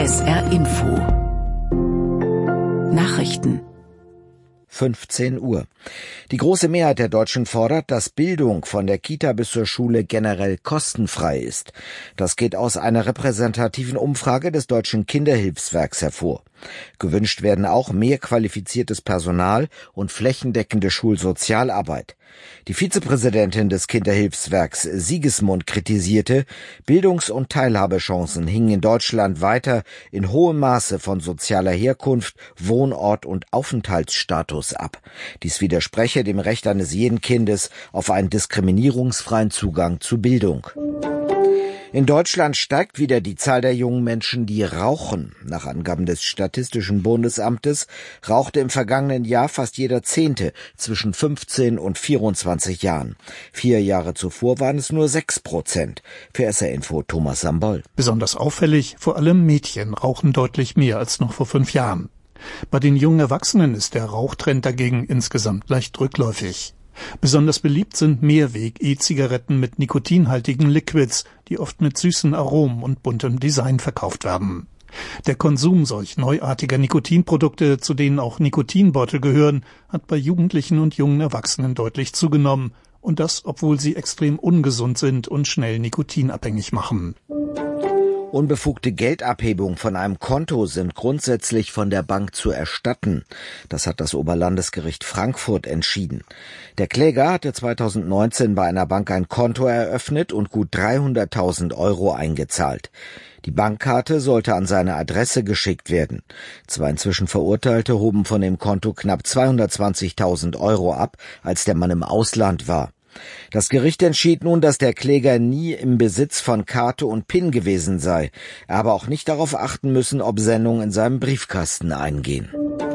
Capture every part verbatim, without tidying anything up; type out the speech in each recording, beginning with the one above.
S R Info Nachrichten fünfzehn Uhr. Die große Mehrheit der Deutschen fordert, dass Bildung von der Kita bis zur Schule generell kostenfrei ist. Das geht aus einer repräsentativen Umfrage des Deutschen Kinderhilfswerks hervor. Gewünscht werden auch mehr qualifiziertes Personal und flächendeckende Schulsozialarbeit. Die Vizepräsidentin des Kinderhilfswerks Siegesmund kritisierte, Bildungs- und Teilhabechancen hingen in Deutschland weiter in hohem Maße von sozialer Herkunft, Wohnort und Aufenthaltsstatus ab. Dies widerspreche dem Recht eines jeden Kindes auf einen diskriminierungsfreien Zugang zu Bildung. In Deutschland steigt wieder die Zahl der jungen Menschen, die rauchen. Nach Angaben des Statistischen Bundesamtes rauchte im vergangenen Jahr fast jeder Zehnte zwischen fünfzehn und vierundzwanzig Jahren. Vier Jahre zuvor waren es nur sechs Prozent. Für S R Info Thomas Sambol. Besonders auffällig, vor allem Mädchen rauchen deutlich mehr als noch vor fünf Jahren. Bei den jungen Erwachsenen ist der Rauchtrend dagegen insgesamt leicht rückläufig. Besonders beliebt sind Mehrweg-E-Zigaretten mit nikotinhaltigen Liquids, die oft mit süßen Aromen und buntem Design verkauft werden. Der Konsum solch neuartiger Nikotinprodukte, zu denen auch Nikotinbeutel gehören, hat bei Jugendlichen und jungen Erwachsenen deutlich zugenommen. Und das, obwohl sie extrem ungesund sind und schnell nikotinabhängig machen. Unbefugte Geldabhebung von einem Konto sind grundsätzlich von der Bank zu erstatten. Das hat das Oberlandesgericht Frankfurt entschieden. Der Kläger hatte zweitausendneunzehn bei einer Bank ein Konto eröffnet und gut dreihunderttausend Euro eingezahlt. Die Bankkarte sollte an seine Adresse geschickt werden. Zwei inzwischen Verurteilte hoben von dem Konto knapp zweihundertzwanzigtausend Euro ab, als der Mann im Ausland war. Das Gericht entschied nun, dass der Kläger nie im Besitz von Karte und PIN gewesen sei, er aber auch nicht darauf achten müssen, ob Sendungen in seinem Briefkasten eingehen.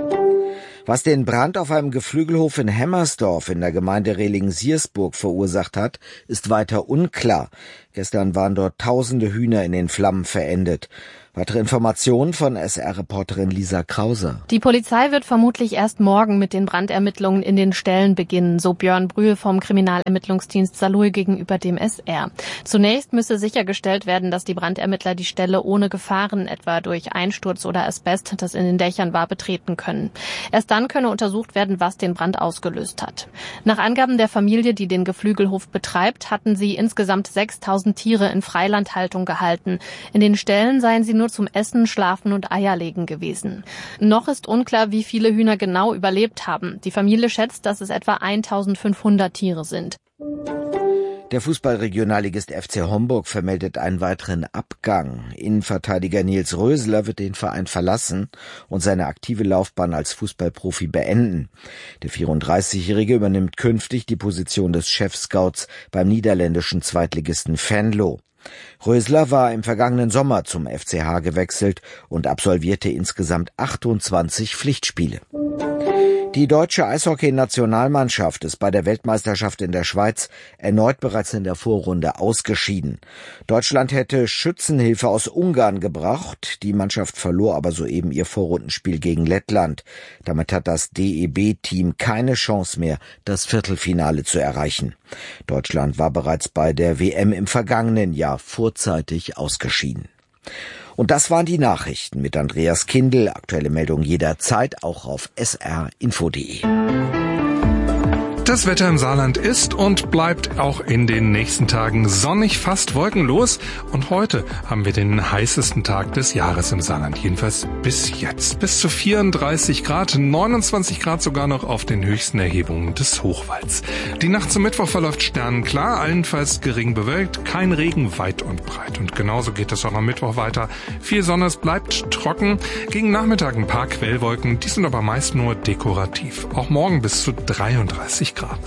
Was den Brand auf einem Geflügelhof in Hemmersdorf in der Gemeinde Rehling-Siersburg verursacht hat, ist weiter unklar. Gestern waren dort tausende Hühner in den Flammen verendet. Weitere Informationen von S R-Reporterin Lisa Krause. Die Polizei wird vermutlich erst morgen mit den Brandermittlungen in den Ställen beginnen, so Björn Brühl vom Kriminalermittlungsdienst Saarlouis gegenüber dem S R. Zunächst müsse sichergestellt werden, dass die Brandermittler die Stelle ohne Gefahren, etwa durch Einsturz oder Asbest, das in den Dächern war, betreten können. Erst dann könne untersucht werden, was den Brand ausgelöst hat. Nach Angaben der Familie, die den Geflügelhof betreibt, hatten sie insgesamt sechstausend Tiere in Freilandhaltung gehalten. In den Ställen seien sie nur zum Essen, Schlafen und Eierlegen gewesen. Noch ist unklar, wie viele Hühner genau überlebt haben. Die Familie schätzt, dass es etwa eintausendfünfhundert Tiere sind. Der Fußballregionalligist F C Homburg vermeldet einen weiteren Abgang. Innenverteidiger Nils Rösler wird den Verein verlassen und seine aktive Laufbahn als Fußballprofi beenden. Der vierunddreißigjährige übernimmt künftig die Position des Chefscouts beim niederländischen Zweitligisten Venlo. Rösler war im vergangenen Sommer zum F C H gewechselt und absolvierte insgesamt achtundzwanzig Pflichtspiele. Die deutsche Eishockey-Nationalmannschaft ist bei der Weltmeisterschaft in der Schweiz erneut bereits in der Vorrunde ausgeschieden. Deutschland hätte Schützenhilfe aus Ungarn gebraucht. Die Mannschaft verlor aber soeben ihr Vorrundenspiel gegen Lettland. Damit hat das D E B-Team keine Chance mehr, das Viertelfinale zu erreichen. Deutschland war bereits bei der W M im vergangenen Jahr vorzeitig ausgeschieden. Und das waren die Nachrichten mit Andreas Kindl. Aktuelle Meldung jederzeit auch auf s r info punkt d e. Das Wetter im Saarland ist und bleibt auch in den nächsten Tagen sonnig, fast wolkenlos. Und heute haben wir den heißesten Tag des Jahres im Saarland, jedenfalls bis jetzt. Bis zu vierunddreißig Grad, neunundzwanzig Grad sogar noch auf den höchsten Erhebungen des Hochwalds. Die Nacht zum Mittwoch verläuft sternenklar, allenfalls gering bewölkt, kein Regen weit und breit. Und genauso geht es auch am Mittwoch weiter. Viel Sonne, es bleibt trocken. Gegen Nachmittag ein paar Quellwolken, die sind aber meist nur dekorativ. Auch morgen bis zu dreiunddreißig Grad.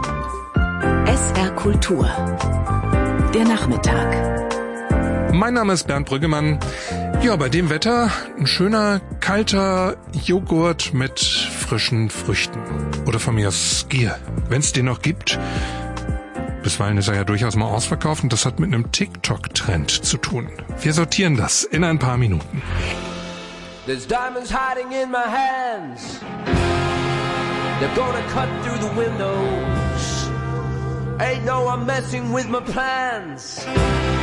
S R Kultur. Der Nachmittag. Mein Name ist Bernd Brüggemann. Ja, bei dem Wetter ein schöner, kalter Joghurt mit frischen Früchten. Oder von mir aus Skier, wenn es den noch gibt. Bisweilen ist er ja durchaus mal ausverkauft und das hat mit einem TikTok-Trend zu tun. Wir sortieren das in ein paar Minuten. There's diamonds hiding in my hands. They're gonna cut through the windows. Ain't no one messing with my plans.